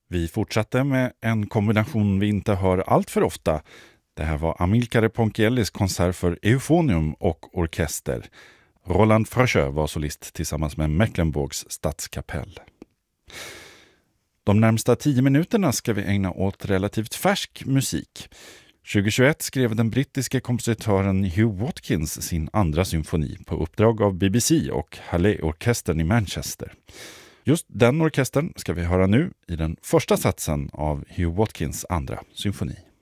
Vi fortsatte med en kombination vi inte hör allt för ofta. Det här var Amilcare Ponchiellis konsert för euphonium och orkester. Roland Frösjö var solist tillsammans med Mecklenburgs stadskapell. De närmsta 10 minuterna ska vi ägna åt relativt färsk musik. 2021 skrev den brittiske kompositören Hugh Watkins sin andra symfoni på uppdrag av BBC och Hallé-orkestern i Manchester. Just den orkestern ska vi höra nu i den första satsen av Hugh Watkins andra symfoni.